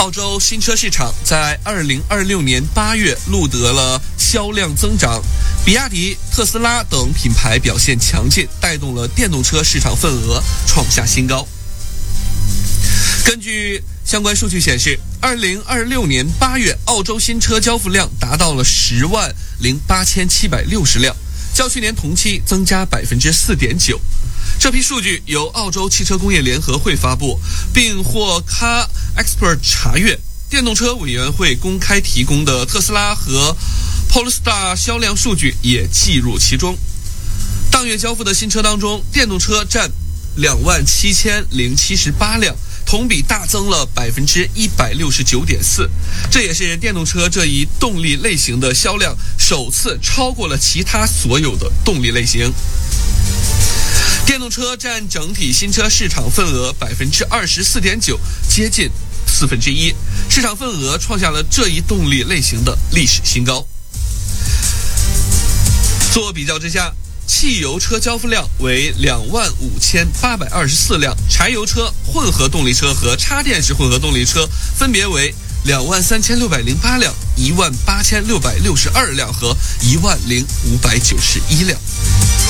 澳洲新车市场在2026年8月录得了销量增长，比亚迪、特斯拉等品牌表现强劲，带动了电动车市场份额创下新高。根据相关数据显示，2026年8月澳洲新车交付量达到了108760辆，较去年同期增加 4.9%。这批数据由澳洲汽车工业联合会发布，并获 Car Expert 查阅。电动车委员会公开提供的特斯拉和 Polestar 销量数据也计入其中。当月交付的新车当中，电动车占27078辆，同比大增了 169.4%， 这也是电动车这一动力类型的销量首次超过了其他所有的动力类型。电动车占整体新车市场份额 24.9%， 接近1/4，市场份额创下了这一动力类型的历史新高。做比较之下，汽油车交付量为25824辆，柴油车、混合动力车和插电式混合动力车分别为23608辆、18662辆和10591辆。